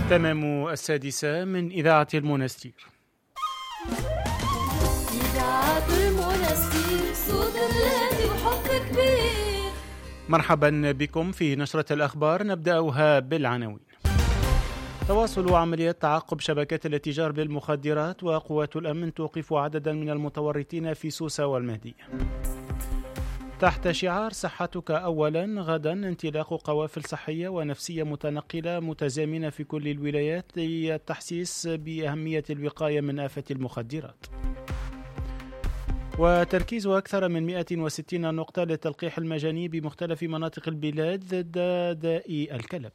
تمام 6 من إذاعة المنستير. إذاعة المنستير صوت الهادي وحب كبير. مرحبا بكم في نشرة الأخبار، نبدأها بالعناوين. تواصل عمليات تعقب شبكات الاتجار بالمخدرات، وقوات الأمن توقف عددا من المتورطين في سوسة والمهدية. تحت شعار صحتك أولا، غدا انطلاق قوافل صحية ونفسية متنقلة متزامنة في كل الولايات للتحسيس بأهمية الوقاية من آفة المخدرات. وتركيز أكثر من 160 نقطة للتلقيح المجاني بمختلف مناطق البلاد ضد داء الكلب.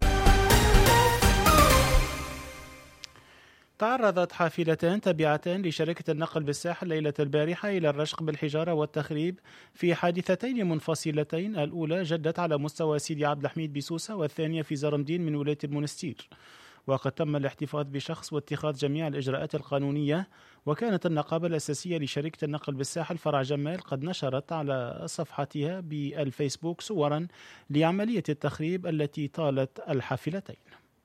تعرضت حافلتان تابعتان لشركة النقل بالساحل ليلة البارحة إلى الرشق بالحجارة والتخريب في حادثتين منفصلتين، الأولى جدت على مستوى سيدي عبد الحميد بسوسة، والثانية في زرمدين من ولاية المنستير. وقد تم الاحتفاظ بشخص واتخاذ جميع الإجراءات القانونية. وكانت النقابة الأساسية لشركة النقل بالساحل فرع جمال قد نشرت على صفحتها بالفيسبوك صورا لعملية التخريب التي طالت الحافلتين.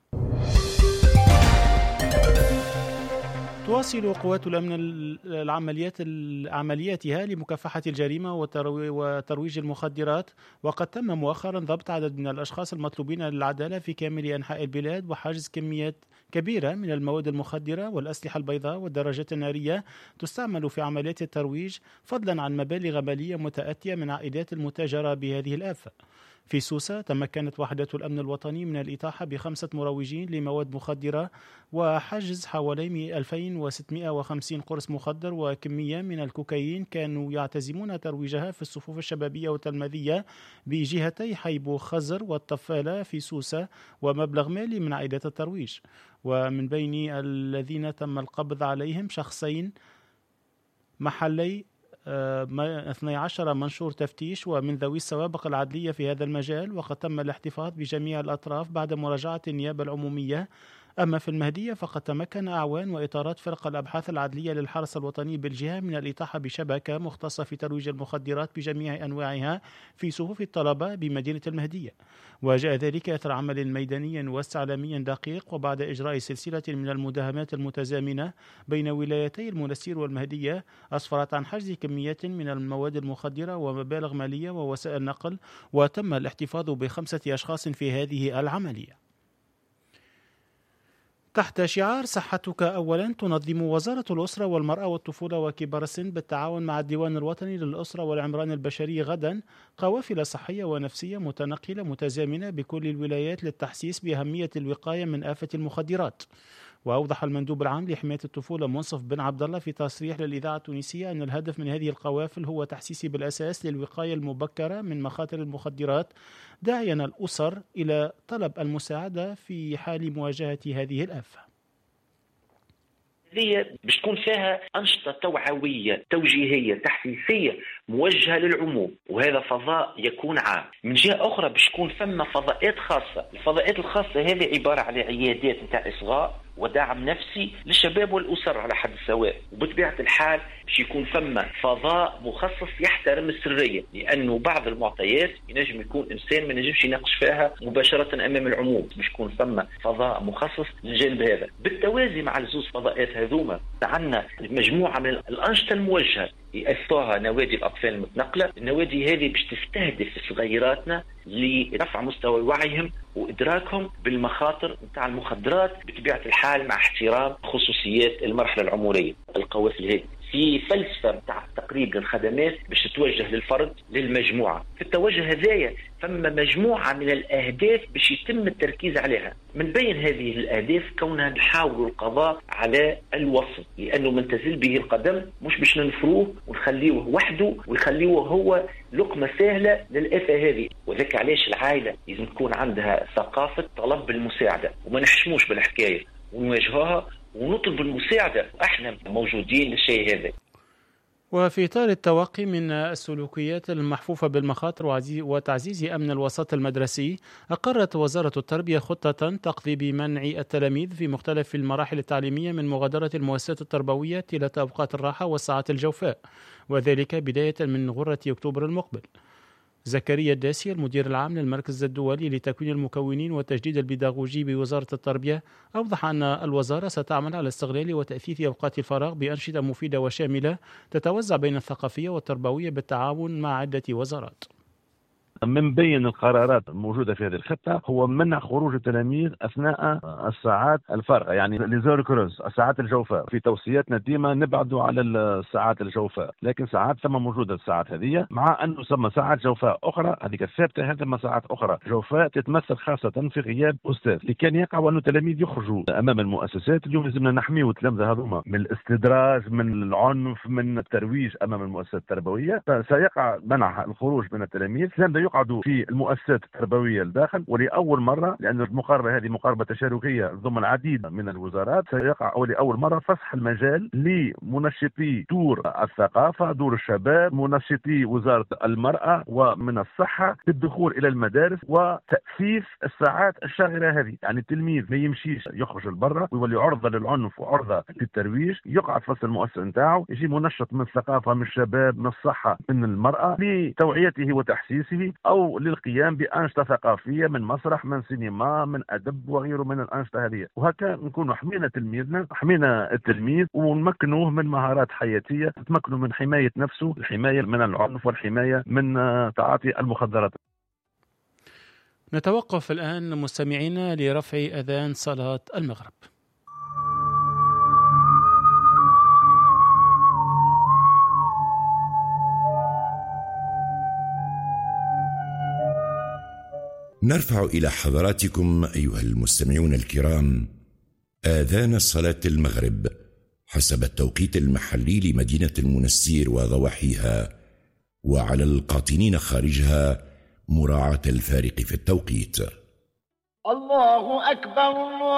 تواصل قوات الأمن عملياتها لمكافحة الجريمة وترويج المخدرات، وقد تم مؤخرا ضبط عدد من الأشخاص المطلوبين للعدالة في كامل أنحاء البلاد، وحجز كميات كبيرة من المواد المخدرة والأسلحة البيضاء والدراجات النارية تستعمل في عمليات الترويج، فضلا عن مبالغ مالية متأتية من عائدات المتاجرة بهذه الآفة. في سوسة تمكنت وحدة الأمن الوطني من الإطاحة ب5 مروجين لمواد مخدرة وحجز حوالي 2650 قرص مخدر وكمية من الكوكايين كانوا يعتزمون ترويجها في الصفوف الشبابية والتلمذية بجهتي حيبو خزر والطفالة في سوسة، ومبلغ مالي من عائدات الترويج. ومن بين الذين تم القبض عليهم شخصين محلي 12 منشور تفتيش ومن ذوي السوابق العدلية في هذا المجال، وقد تم الاحتفاظ بجميع الأطراف بعد مراجعة النيابة العمومية. أما في المهدية فقد تمكن أعوان وإطارات فرق الأبحاث العدلية للحرس الوطني بالجهة من الإطاحة بشبكة مختصة في ترويج المخدرات بجميع أنواعها في صفوف الطلبة بمدينة المهدية، وجاء ذلك أثر عمل ميداني واستعلامي دقيق وبعد إجراء سلسلة من المداهمات المتزامنة بين ولايتي المنستير والمهدية أسفرت عن حجز كميات من المواد المخدرة ومبالغ مالية ووسائل نقل، وتم الاحتفاظ ب5 أشخاص في هذه العملية. تحت شعار صحتك أولا، تنظم وزارة الأسرة والمرأة والطفولة وكبار السن بالتعاون مع الديوان الوطني للأسرة والعمران البشري غدا قوافل صحية ونفسية متنقلة متزامنة بكل الولايات للتحسيس بأهمية الوقاية من آفة المخدرات. وأوضح المندوب العام لحماية الطفولة منصف بن عبد الله في تصريح للإذاعة التونسية أن الهدف من هذه القوافل هو تحسيس بالأساس للوقاية المبكرة من مخاطر المخدرات، داعيا الأسر إلى طلب المساعدة في حال مواجهة هذه الآفة. هي باش تكون فيها أنشطة توعوية توجيهية تحسيسية موجهة للعموم، وهذا فضاء يكون عام. من جهة أخرى باش تكون ثم فضاءات خاصة. الفضاءات الخاصة هذه عبارة على عيادات نتاع إصغاء ودعم نفسي للشباب والأسر على حد سواء، وبطبيعة الحال باش يكون ثم فضاء مخصص يحترم السرية، لأنه بعض المعطيات ينجم يكون إنسان ما نجمش يناقش فيها مباشرة أمام العموم، باش يكون ثم فضاء مخصص للجانب هذا. بالتوازي مع الزوز فضاءات هذوما عندنا مجموعة من الأنشطة الموجهة يأسسوها نوادي الأطفال المتنقلة. النوادي هذه باش تستهدف صغيراتنا لرفع مستوى وعيهم وإدراكهم بالمخاطر نتاع المخدرات، بطبيعة الحال مع احترام خصوصيات المرحلة العمرية. القوافل هذه في فلسفة نتاع تقريب للخدمات باش تتوجه للفرد للمجموعة. في التوجه هذايا ثم مجموعة من الأهداف باش يتم التركيز عليها. من بين هذه الأهداف كونها نحاول القضاء على الوصف، لأنه من تزل به القدم مش باش ننفروه ونخليوه وحده ويخليوه هو لقمة سهلة للآفة هذه. وذلك علاش العائلة لازم تكون عندها ثقافة طلب المساعدة وما نحشموش بالحكاية ونواجهها ونطلب المساعدة، احنا موجودين للشيء هذا. وفي إطار التوقي من السلوكيات المحفوفة بالمخاطر وتعزيز أمن الوسط المدرسي، أقرت وزارة التربية خطة تقضي بمنع التلاميذ في مختلف المراحل التعليمية من مغادرة المؤسسات التربوية طيلة أوقات الراحة والساعات الجوفاء، وذلك بداية من غرة أكتوبر المقبل. زكريا الداسي المدير العام للمركز الدولي لتكوين المكونين والتجديد البيداغوجي بوزارة التربية أوضح أن الوزارة ستعمل على استغلال وتأثيث أوقات الفراغ بأنشطة مفيدة وشاملة تتوزع بين الثقافية والتربوية بالتعاون مع عدة وزارات. من بين القرارات الموجودة في هذه الخطة هو منع خروج التلاميذ أثناء الساعات الفارغة، يعني ليزور كروز، الساعات الجوفاء. في توصياتنا ديما نبعدوا على الساعات الجوفاء، لكن ساعات ثم موجودة الساعات هذه، مع أنه ثم ساعات جوفاء أخرى هذيك الثابتة، هذه ساعات أخرى جوفاء تتمثل خاصة في غياب أستاذ. اللي كان يقع أنه التلاميذ يخرجوا أمام المؤسسات، اليوم لازمنا نحميوا التلامذة هذوما من الاستدراج، من العنف، من الترويج أمام المؤسسات التربوية. فسيقع منع الخروج من التلاميذ، يقعدوا في المؤسسات التربويه الداخل. ولأول مرة، لأن المقاربة هذه مقاربة تشاركية ضمن العديد من الوزارات، سيقع لأول مرة فسح المجال لمنشطي دور الثقافة، دور الشباب، منشطي وزارة المرأة ومن الصحة بالدخول إلى المدارس وتأسيس الساعات الشاغرة هذه. يعني التلميذ ما يمشيش يخرج لبرا ويولي عرضة للعنف وعرضة للترويج، يقعد في المؤسسة نتاعو، يجي منشط من الثقافة، من الشباب، من الصحة، من المرأة، لتوعيته وتحسيسه أو للقيام بأنشطة ثقافية من مسرح، من سينما، من أدب وغيره من الأنشطة هذه. وهكا نكون حمينا تلميذنا، حمينا التلميذ، ونمكنوه من مهارات حياتية، تمكنوا من حماية نفسه، الحماية من العنف والحماية من تعاطي المخدرات. نتوقف الآن مستمعينا لرفع أذان صلاة المغرب. نرفع إلى حضراتكم أيها المستمعون الكرام آذان صلاة المغرب حسب التوقيت المحلي لمدينة المنستير وضواحيها، وعلى القاطنين خارجها مراعاة الفارق في التوقيت. الله أكبر،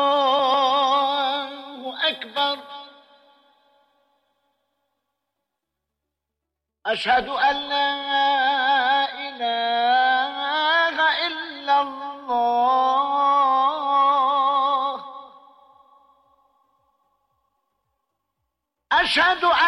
الله أكبر، أشهد أن لا إله إلا الله، أشهد